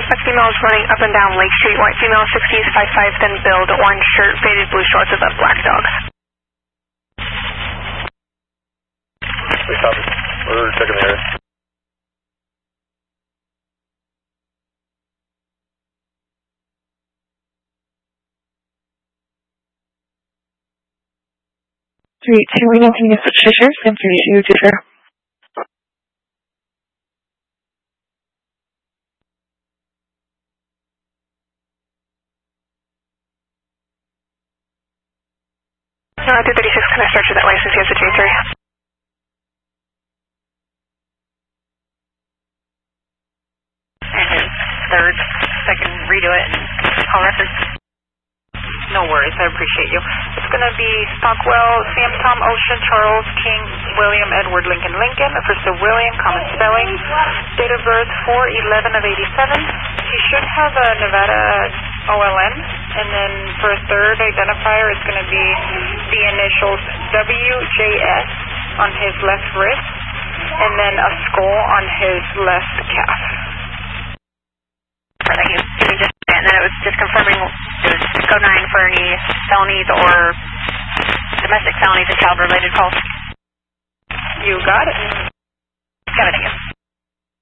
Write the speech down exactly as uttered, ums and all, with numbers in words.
A female is running up and down Lake Street. White female, sixties, five five, thin build, orange shirt, faded blue shorts with a black dog. Please copy. We're checking the area. three two Reno, can you get Fisher? Sim three two Fisher. No, two thirty-six, can I search that license? He has a J three. And his third, second, redo it and call records. No worries, I appreciate you. It's going to be Stockwell, Sam, Tom, Ocean, Charles, King, William, Edward, Lincoln, Lincoln. First of William, common spelling. Date of birth four eleven of eighty-seven. He should have a Nevada O L N. And then for a third identifier, it's going to be the initials W J S on his left wrist. And then a skull on his left calf. Thank you. Give me just a minute, and then it was just confirming it was code nine for any felonies or domestic felonies and child-related calls. You got it. Got it, thank you.